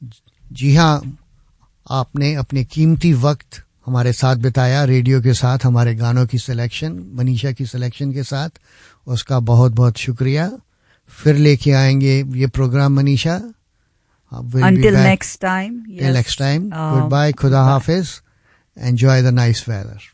जी हाँ, आपने अपने कीमती वक्त हमारे साथ बिताया रेडियो के साथ, हमारे गानों की सिलेक्शन, मनीषा की सिलेक्शन के साथ, उसका बहुत बहुत शुक्रिया। फिर लेके आएंगे ये programme Manisha. Until next time. Till next time. Goodbye. Khuda Hafiz. Enjoy the nice weather.